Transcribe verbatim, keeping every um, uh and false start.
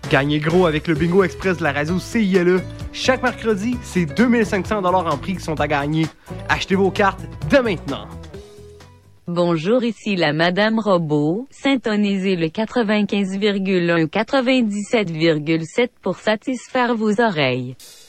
Gagnez gros avec le Bingo Express de la radio C I L E. Chaque mercredi, c'est deux mille cinq cents dollars en prix qui sont à gagner. Achetez vos cartes dès maintenant. Bonjour, ici la Madame Robot. Syntonisez le quatre-vingt-quinze virgule un quatre-vingt-dix-sept virgule sept pour satisfaire vos oreilles.